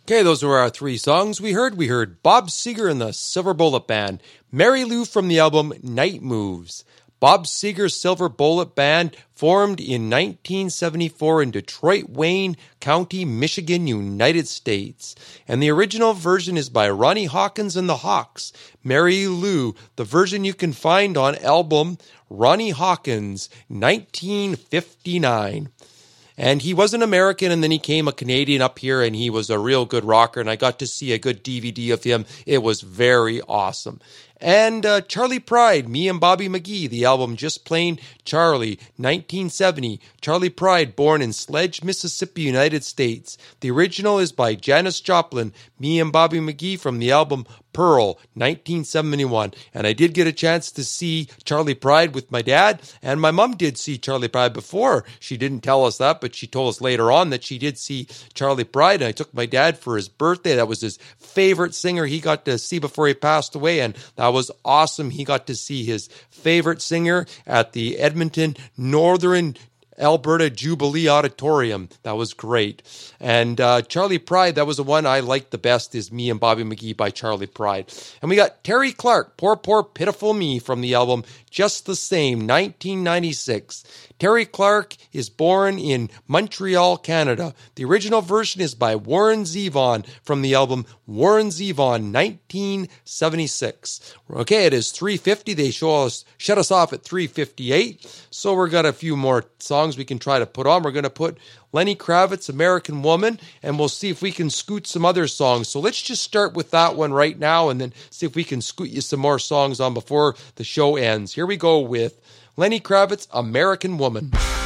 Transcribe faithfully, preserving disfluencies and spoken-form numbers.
Okay, those were our three songs we heard. We heard Bob Seger and the Silver Bullet Band, Mary Lou from the album Night Moves. Bob Seger's Silver Bullet Band formed in nineteen seventy-four in Detroit, Wayne County, Michigan, United States. And the original version is by Ronnie Hawkins and the Hawks. Mary Lou, the version you can find on album Ronnie Hawkins, nineteen fifty-nine. And he was an American, and then he came a Canadian up here, and he was a real good rocker, and I got to see a good D V D of him. It was very awesome. And uh, Charley Pride, Me and Bobby McGee, the album Just Plain Charlie, nineteen seventy. Charley Pride, born in Sledge, Mississippi, United States. The original is by Janis Joplin, Me and Bobby McGee from the album Pearl, nineteen seventy-one. And I did get a chance to see Charley Pride with my dad, and my mom did see Charley Pride before. She didn't tell us that, but she told us later on that she did see Charley Pride, and I took my dad for his birthday. That was his favorite singer he got to see before he passed away, and that was awesome. He got to see his favorite singer at the Edmonton Northern Alberta Jubilee Auditorium. That was great. And uh, Charley Pride, that was the one I liked the best, is Me and Bobby McGee by Charley Pride. And we got Terry Clark, Poor, Poor, Pitiful Me from the album Just the Same, nineteen ninety-six. Terry Clark is born in Montreal, Canada. The original version is by Warren Zevon from the album Warren Zevon, nineteen seventy-six. Okay, it is three fifty. They show us, shut us off at three fifty-eight. So we've got a few more songs we can try to put on. We're going to put Lenny Kravitz, American Woman, and we'll see if we can scoot some other songs. So let's just start with that one right now and then see if we can scoot you some more songs on before the show ends. Here we go with Lenny Kravitz, American Woman.